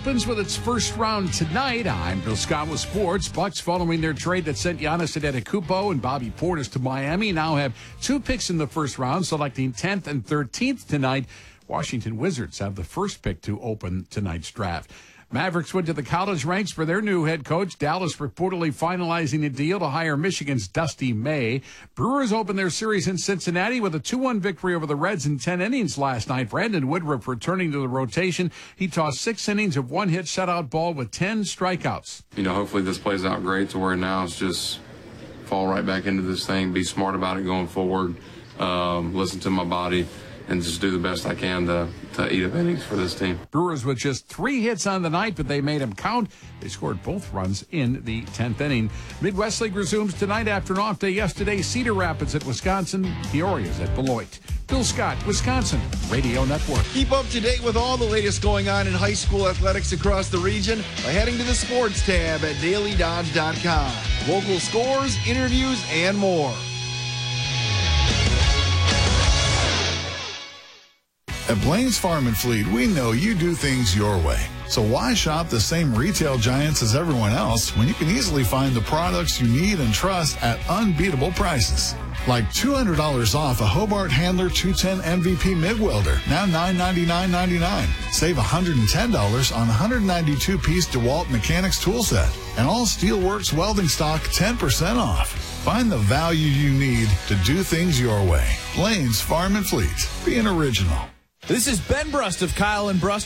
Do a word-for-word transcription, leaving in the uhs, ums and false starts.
opens with its first round tonight. I'm Bill Scott with sports. Bucks, following their trade that sent Giannis Antetokounmpo and Bobby Portis to Miami, now have two picks in the first round, selecting tenth and thirteenth tonight. Washington Wizards have the first pick to open tonight's draft. Mavericks went to the college ranks for their new head coach. Dallas reportedly finalizing a deal to hire Michigan's Dusty May. Brewers opened their series in Cincinnati with a two one victory over the Reds in ten innings last night. Brandon Woodruff returning to the rotation. He tossed six innings of one-hit shutout ball with ten strikeouts. You know, hopefully this plays out great to where now it's just fall right back into this thing, be smart about it going forward, um, listen to my body, and just do the best I can to, to eat up innings for this team. Brewers with just three hits on the night, but they made them count. They scored both runs in the tenth inning. Midwest League resumes tonight after an off day yesterday. Cedar Rapids at Wisconsin, Peoria's at Beloit. Bill Scott, Wisconsin Radio Network. Keep up to date with all the latest going on in high school athletics across the region by heading to the sports tab at daily dodge dot com. Local scores, interviews, and more. At Blaine's Farm and Fleet, we know you do things your way. So why shop the same retail giants as everyone else when you can easily find the products you need and trust at unbeatable prices? Like two hundred dollars off a Hobart Handler two ten M V P MIG welder, now nine ninety-nine ninety-nine. Save one hundred ten dollars on one hundred ninety-two piece DeWalt Mechanics tool set. And all Steelworks welding stock ten percent off. Find the value you need to do things your way. Blaine's Farm and Fleet. Be an original. This is Ben Brust of Kyle and Brust